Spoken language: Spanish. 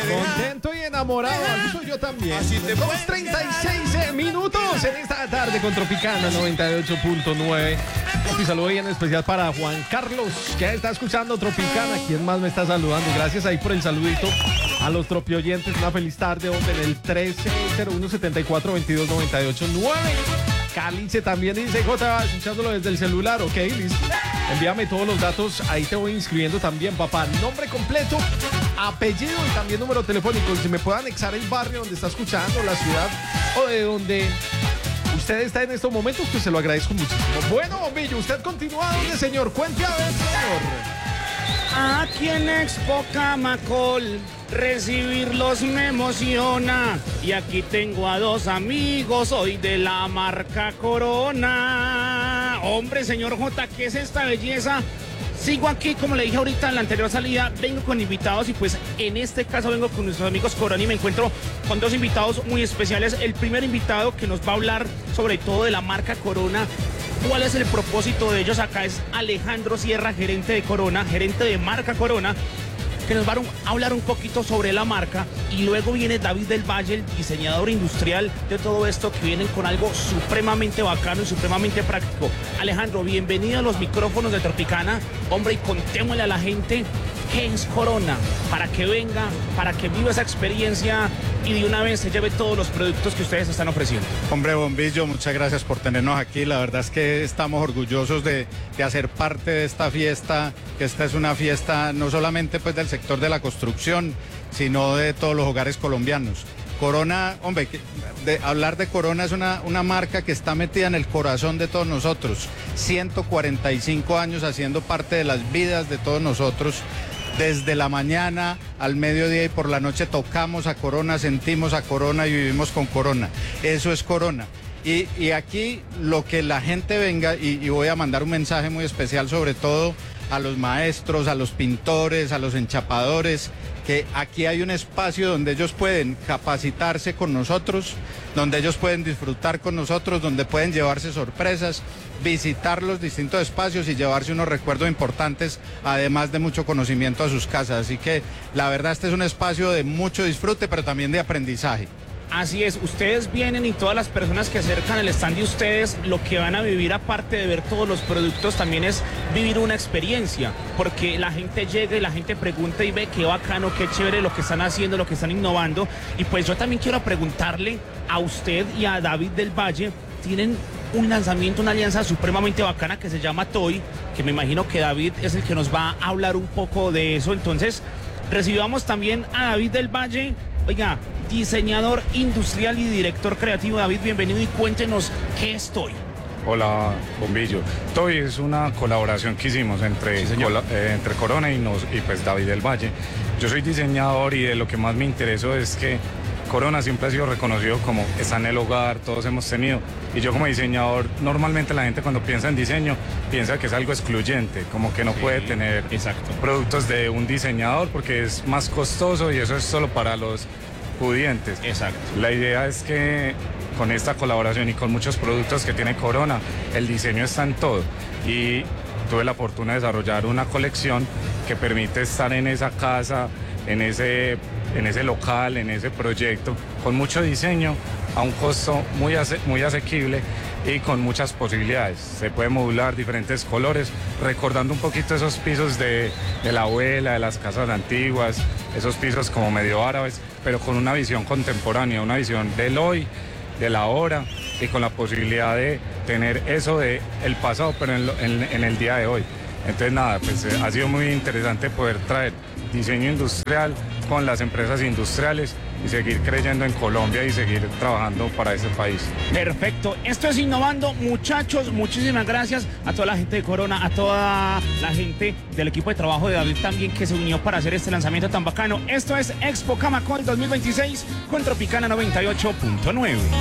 Contento y enamorado, así soy yo también. Así te 2:36 minutos en esta tarde con Tropicana 98.9. Y saludo ahí en especial para Juan Carlos, que está escuchando Tropicana. ¿Quién más me está saludando? Gracias ahí por el saludito a los tropioyentes. Una feliz tarde, hombre, en el 1301-7422-989. Calice también dice, Jota, escuchándolo desde el celular. Ok, listo. Envíame todos los datos, ahí te voy inscribiendo también, papá. Nombre completo, apellido y también número telefónico. Si me puede anexar el barrio donde está escuchando, la ciudad o de donde usted está en estos momentos, pues se lo agradezco muchísimo. Bueno, bombillo, usted continúa, ¿dónde, señor? Cuente a ver, señor. Aquí en Expo Camacol recibirlos me emociona. Y aquí tengo a dos amigos hoy de la marca Corona. Hombre, señor J, ¿qué es esta belleza? Sigo aquí, como le dije ahorita en la anterior salida, vengo con invitados y pues en este caso vengo con nuestros amigos Corona y me encuentro con dos invitados muy especiales. El primer invitado que nos va a hablar sobre todo de la marca Corona, cuál es el propósito de ellos acá, es Alejandro Sierra, gerente de Corona, gerente de marca Corona, que nos va a hablar un poquito sobre la marca. Y luego viene David del Valle, el diseñador industrial de todo esto, que vienen con algo supremamente bacano y supremamente práctico. Alejandro, bienvenido a los micrófonos de Tropicana. Hombre, y contémosle a la gente qué es Corona, para que venga, para que viva esa experiencia y de una vez se lleve todos los productos que ustedes están ofreciendo. Hombre, Bombillo, muchas gracias por tenernos aquí. La verdad es que estamos orgullosos de hacer parte de esta fiesta, que esta es una fiesta no solamente pues del sector de la construcción, sino de todos los hogares colombianos. Corona, hombre, hablar de Corona es una marca que está metida en el corazón de todos nosotros. 145 años haciendo parte de las vidas de todos nosotros. Desde la mañana al mediodía y por la noche tocamos a Corona, sentimos a Corona y vivimos con Corona. Eso es Corona. Y aquí lo que la gente venga, y voy a mandar un mensaje muy especial sobre todo a los maestros, a los pintores, a los enchapadores, que aquí hay un espacio donde ellos pueden capacitarse con nosotros, donde ellos pueden disfrutar con nosotros, donde pueden llevarse sorpresas, visitar los distintos espacios y llevarse unos recuerdos importantes, además de mucho conocimiento a sus casas. Así que la verdad este es un espacio de mucho disfrute, pero también de aprendizaje. Así es, ustedes vienen y todas las personas que acercan el stand de ustedes, lo que van a vivir aparte de ver todos los productos también es vivir una experiencia, porque la gente llega y la gente pregunta y ve qué bacano, qué chévere lo que están haciendo, lo que están innovando. Y pues yo también quiero preguntarle a usted y a David del Valle, tienen un lanzamiento, una alianza supremamente bacana que se llama Toy, que me imagino que David es el que nos va a hablar un poco de eso. Entonces, recibamos también a David del Valle. Oiga, diseñador industrial y director creativo. David, bienvenido y cuéntenos qué es Toy. Hola, Bombillo. Toy es una colaboración que hicimos entre Corona y pues David del Valle. Yo soy diseñador y de lo que más me interesó es que Corona siempre ha sido reconocido como está en el hogar, todos hemos tenido. Y yo como diseñador, normalmente la gente cuando piensa en diseño, piensa que es algo excluyente, como que no puede tener productos de un diseñador porque es más costoso y eso es solo para los pudientes. Exacto. La idea es que con esta colaboración y con muchos productos que tiene Corona, el diseño está en todo. Y tuve la fortuna de desarrollar una colección que permite estar en esa casa, en ese local, en ese proyecto, con mucho diseño, a un costo muy asequible y con muchas posibilidades. Se puede modular diferentes colores, recordando un poquito esos pisos de la abuela, de las casas antiguas, esos pisos como medio árabes, pero con una visión contemporánea, una visión del hoy, de la hora, y con la posibilidad de tener eso del pasado, pero en el día de hoy. Entonces nada, pues ha sido muy interesante poder traer diseño industrial con las empresas industriales y seguir creyendo en Colombia y seguir trabajando para ese país. Perfecto, esto es Innovando, muchachos, muchísimas gracias a toda la gente de Corona, a toda la gente del equipo de trabajo de David también que se unió para hacer este lanzamiento tan bacano. Esto es Expo Camacol 2026 con Tropicana 98.9.